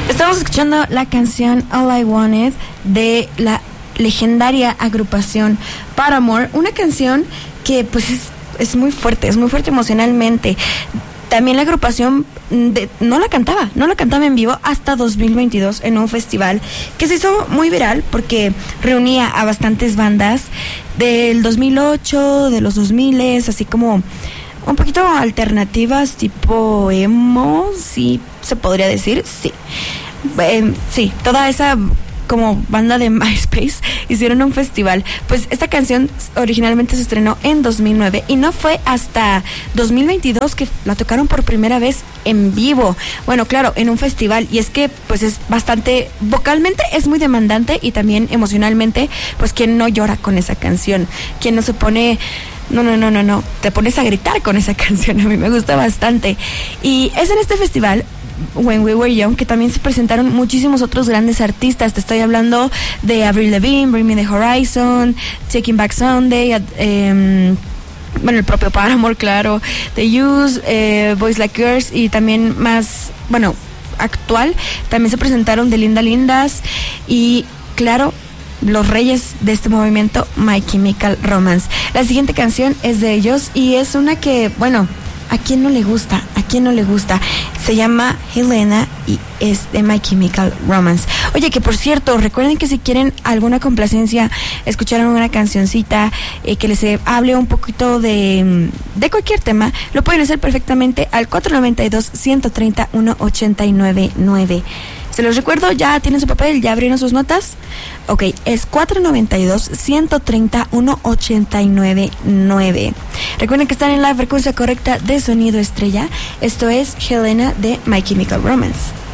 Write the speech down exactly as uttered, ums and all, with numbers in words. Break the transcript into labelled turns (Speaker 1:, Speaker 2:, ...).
Speaker 1: Estamos escuchando la canción All I Wanted de la legendaria agrupación Paramore, una canción que pues es, es muy fuerte, es muy fuerte emocionalmente. También la agrupación de, no la cantaba, no la cantaba en vivo hasta dos mil veintidós en un festival que se hizo muy viral porque reunía a bastantes bandas del dos mil ocho, de los dos mil, así como un poquito alternativas, tipo emo, sí, se podría decir, sí. Eh, sí, toda esa como banda de MySpace hicieron un festival. Pues esta canción originalmente se estrenó en dos mil nueve y no fue hasta dos mil veintidós que la tocaron por primera vez en vivo. Bueno, claro, en un festival, y es que pues es bastante, vocalmente es muy demandante y también emocionalmente, pues quien no llora con esa canción, quien no se pone... No, no, no, no, no, te pones a gritar con esa canción, a mí me gusta bastante. Y es en este festival, When We Were Young, que también se presentaron muchísimos otros grandes artistas. Te estoy hablando de Avril Lavigne, Bring Me the Horizon, Taking Back Sunday, eh, bueno, el propio Paramore, claro, The Used, eh, Boys Like Girls, y también más, bueno, actual, también se presentaron de Linda Lindas y, claro, los reyes de este movimiento, My Chemical Romance. La siguiente canción es de ellos y es una que, bueno, ¿a quién no le gusta? ¿A quién no le gusta? Se llama Helena y es de My Chemical Romance. Oye, que por cierto, recuerden que si quieren alguna complacencia, escuchar una cancioncita eh, que les eh, hable un poquito de, de cualquier tema, lo pueden hacer perfectamente al cuatro nueve dos, uno tres cero, uno ocho nueve nueve. Se los recuerdo, ya tienen su papel, ya abrieron sus notas. Ok, es cuatro nueve dos, uno tres cero, uno ocho nueve nueve. Recuerden que están en la frecuencia correcta de Sonido Estrella. Esto es Helena de My Chemical Romance.